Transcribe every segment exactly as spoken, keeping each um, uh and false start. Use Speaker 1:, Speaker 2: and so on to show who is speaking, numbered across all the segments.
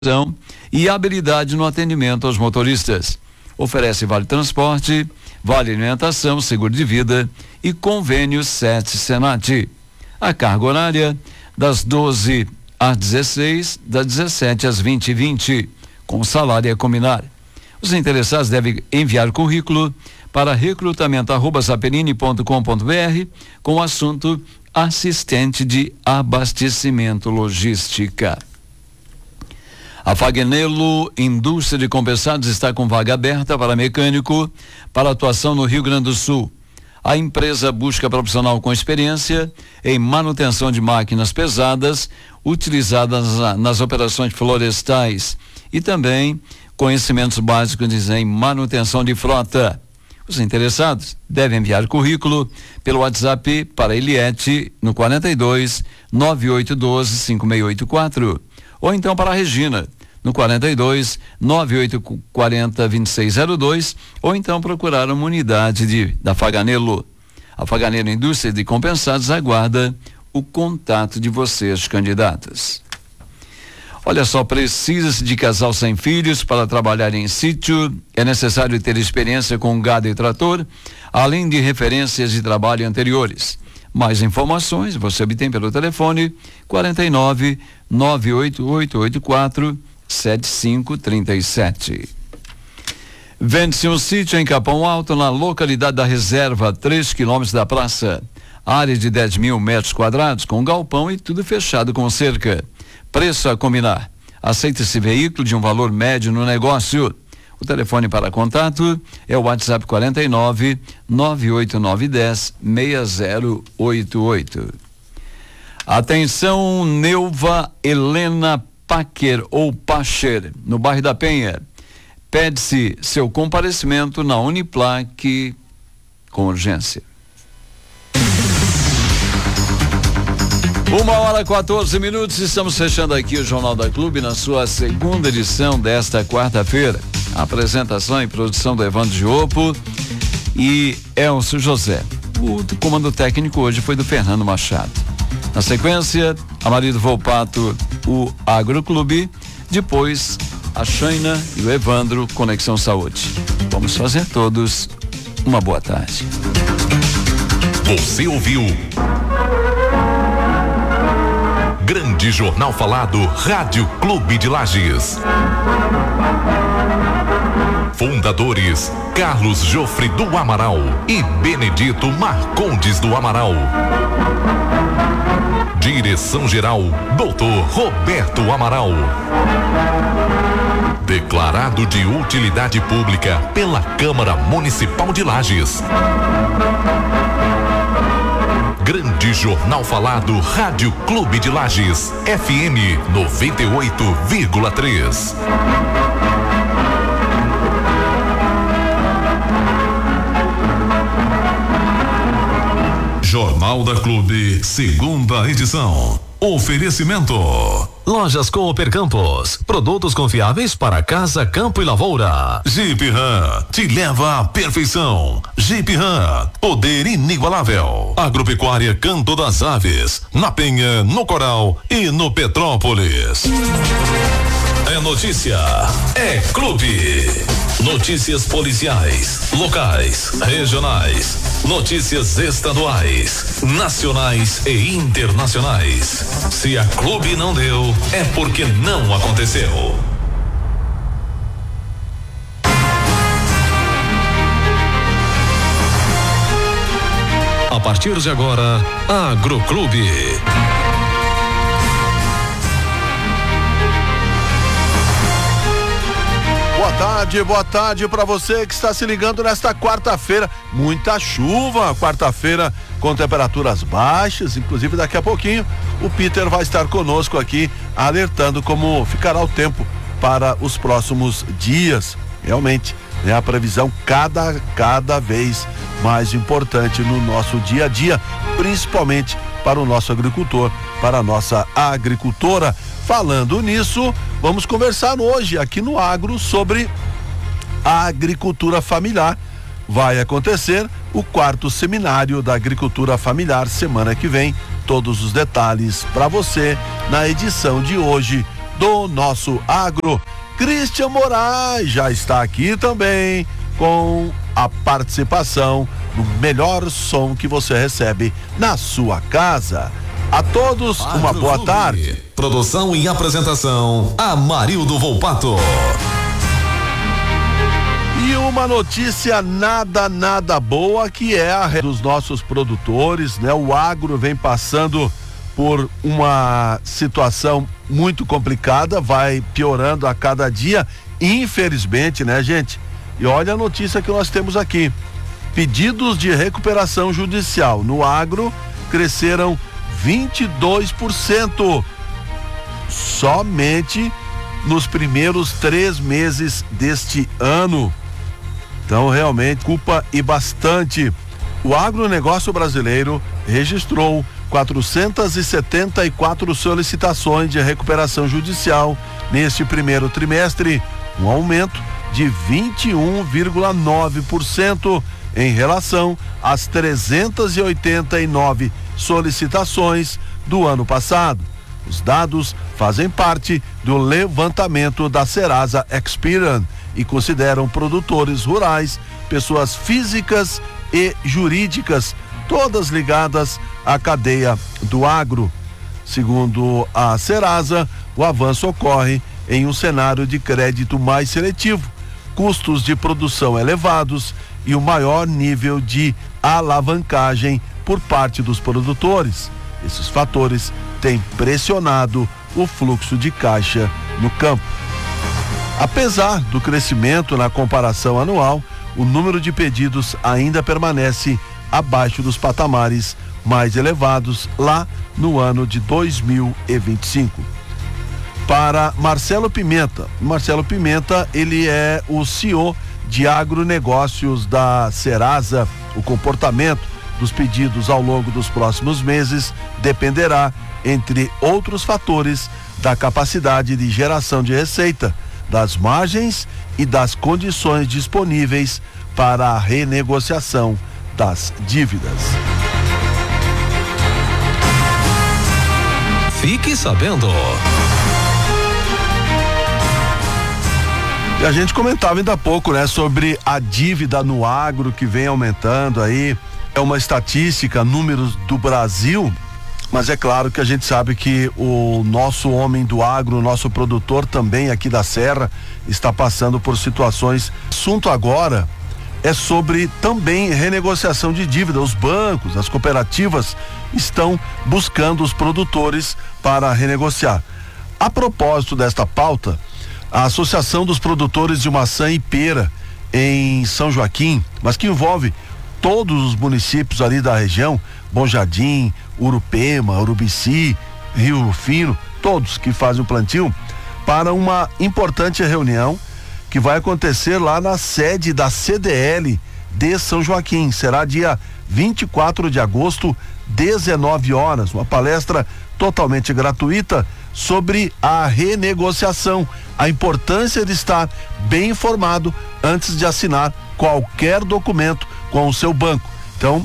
Speaker 1: e habilidade no atendimento aos motoristas. Oferece vale transporte, vale alimentação, seguro de vida e convênio sete Senat. A carga horária das doze às dezesseis, das dezessete às vinte e vinte, com salário a combinar. Os interessados devem enviar currículo para recrutamento arroba saperini ponto com ponto br com o assunto assistente de abastecimento logística. A Fagnello Indústria de Compensados está com vaga aberta para mecânico para atuação no Rio Grande do Sul. A empresa busca profissional com experiência em manutenção de máquinas pesadas utilizadas nas, nas operações florestais e também conhecimentos básicos em manutenção de frota. Os interessados devem enviar currículo pelo WhatsApp para Eliette no quarenta e dois, nove oito um dois, cinco seis oito quatro. Ou então para a Regina, no quarenta e dois, nove oito quatro zero, dois seis zero dois, ou então procurar uma unidade de, da Fagnello. A Fagnello Indústria de Compensados aguarda o contato de vocês, candidatos. Olha só, precisa-se de casal sem filhos para trabalhar em sítio, é necessário ter experiência com gado e trator, além de referências de trabalho anteriores. Mais informações você obtém pelo telefone quarenta e nove, nove oito oito oito quatro, sete cinco três sete. Vende-se um sítio em Capão Alto, na localidade da Reserva, três quilômetros da praça. Área de dez mil metros quadrados, com galpão e tudo fechado com cerca. Preço a combinar. Aceita-se veículo de um valor médio no negócio. O telefone para contato é o WhatsApp quarenta e nove, nove oito nove um zero, seis zero oito oito. Atenção, Neuva Helena Pacher ou Pacher, no bairro da Penha. Pede-se seu comparecimento na Uniplac com urgência. Uma hora e quatorze minutos, estamos fechando aqui o Jornal da Clube na sua segunda edição desta quarta-feira. Apresentação e produção do Evandro Giopo e Elcio José. O comando técnico hoje foi do Fernando Machado. Na sequência, a Marido Volpato, o Agroclube, depois a Shaina e o Evandro, Conexão Saúde. Vamos fazer todos uma boa tarde.
Speaker 2: Você ouviu Grande Jornal Falado, Rádio Clube de Lages. Fundadores Carlos Jofre do Amaral e Benedito Marcondes do Amaral. Direção-geral doutor Roberto Amaral. Declarado de utilidade pública pela Câmara Municipal de Lages. Grande Jornal Falado, Rádio Clube de Lages, F M noventa e oito vírgula três. Jornal da Clube, segunda edição. Oferecimento: Lojas Cooper Campos, produtos confiáveis para casa, campo e lavoura. Jeep Ram, te leva à perfeição. Jeep Ram, poder inigualável. Agropecuária Canto das Aves, na Penha, no Coral e no Petrópolis. É notícia, é clube. Notícias policiais, locais, regionais, notícias estaduais, nacionais e internacionais. Se a Clube não deu, é porque não aconteceu. A partir de agora, Agroclube.
Speaker 3: Boa tarde, boa tarde para você que está se ligando nesta quarta-feira. Muita chuva, quarta-feira com temperaturas baixas, inclusive daqui a pouquinho o Peter vai estar conosco aqui alertando como ficará o tempo para os próximos dias. Realmente, é a previsão cada, cada vez mais importante no nosso dia a dia, principalmente para o nosso agricultor, para a nossa agricultora. Falando nisso, vamos conversar hoje aqui no Agro sobre a agricultura familiar. Vai acontecer o quarto seminário da agricultura familiar semana que vem. Todos os detalhes para você na edição de hoje do nosso agro. Christian Moraes já está aqui também com a participação do melhor som que você recebe na sua casa. A todos, uma boa tarde.
Speaker 2: Produção e apresentação, Amarildo Volpato.
Speaker 3: E uma notícia nada, nada boa, que é a dos nossos produtores, né? O agro vem passando por uma situação muito complicada, vai piorando a cada dia, infelizmente, né, gente? E olha a notícia que nós temos aqui. Pedidos de recuperação judicial no agro cresceram vinte e dois por cento somente nos primeiros três meses deste ano. Então, realmente, culpa e bastante. O agronegócio brasileiro registrou quatrocentas e setenta e quatro solicitações de recuperação judicial neste primeiro trimestre, um aumento de vinte e um vírgula nove por cento em relação às trezentas e oitenta e nove solicitações do ano passado. Os dados fazem parte do levantamento da Serasa Experian e consideram produtores rurais, pessoas físicas e jurídicas, todas ligadas à cadeia do agro. Segundo a Serasa, o avanço ocorre em um cenário de crédito mais seletivo, custos de produção elevados e o maior nível de alavancagem por parte dos produtores. Esses fatores têm pressionado o fluxo de caixa no campo. Apesar do crescimento na comparação anual, o número de pedidos ainda permanece abaixo dos patamares mais elevados lá no ano de dois mil e vinte e cinco. Para Marcelo Pimenta, Marcelo Pimenta, ele é o C E O de agronegócios da Serasa. O comportamento dos pedidos ao longo dos próximos meses dependerá, entre outros fatores, da capacidade de geração de receita, das margens e das condições disponíveis para a renegociação das dívidas.
Speaker 2: Fique sabendo.
Speaker 3: E a gente comentava ainda há pouco, né, sobre a dívida no agro que vem aumentando aí. É uma estatística, números do Brasil, mas é claro que a gente sabe que o nosso homem do agro, o nosso produtor também aqui da Serra, está passando por situações. O assunto agora é sobre também renegociação de dívida. Os bancos, as cooperativas estão buscando os produtores para renegociar. A propósito desta pauta, a Associação dos Produtores de Maçã e Pera em São Joaquim, mas que envolve todos os municípios ali da região, Bom Jardim, Urupema, Urubici, Rio Fino, todos que fazem o plantio, para uma importante reunião que vai acontecer lá na sede da C D L de São Joaquim. Será dia vinte e quatro de agosto, dezenove horas, uma palestra totalmente gratuita sobre a renegociação, a importância de estar bem informado antes de assinar qualquer documento com o seu banco. Então,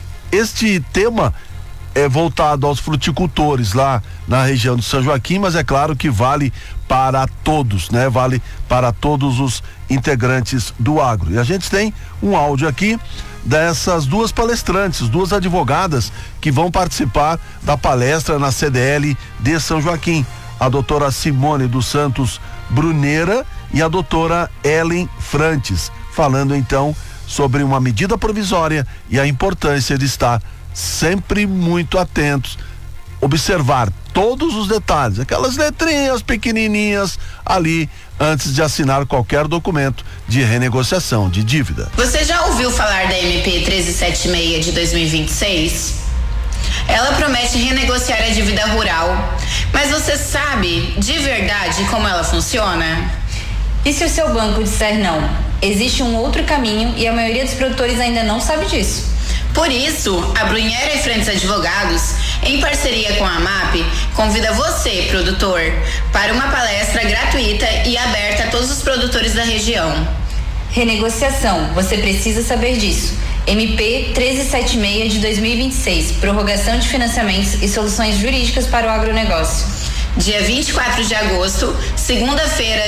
Speaker 3: este tema é voltado aos fruticultores lá na região de São Joaquim, mas é claro que vale para todos, né? Vale para todos os integrantes do agro. E a gente tem um áudio aqui dessas duas palestrantes, duas advogadas que vão participar da palestra na C D L de São Joaquim, a doutora Simone dos Santos Bruneira e a doutora Ellen Frantes, falando então sobre uma medida provisória e a importância de estar sempre muito atentos, observar todos os detalhes, aquelas letrinhas pequenininhas ali antes de assinar qualquer documento de renegociação de dívida.
Speaker 4: Você já ouviu falar da M P treze setenta e seis de dois mil e vinte e seis? Ela promete renegociar a dívida rural, mas você sabe de verdade como ela funciona?
Speaker 5: E se o seu banco disser não? Existe um outro caminho e a maioria dos produtores ainda não sabe disso.
Speaker 4: Por isso, a Brunheira e Frantes Advogados, em parceria com a AMAP, convida você, produtor, para uma palestra gratuita e aberta a todos os produtores da região.
Speaker 5: Renegociação, você precisa saber disso. M P treze setenta e seis de dois mil e vinte e seis, prorrogação de financiamentos e soluções jurídicas para o agronegócio.
Speaker 4: dia vinte e quatro de agosto, segunda-feira,